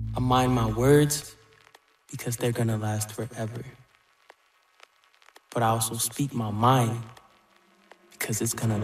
I mind my words because they're gonna last forever. But I also speak my mind because it's gonna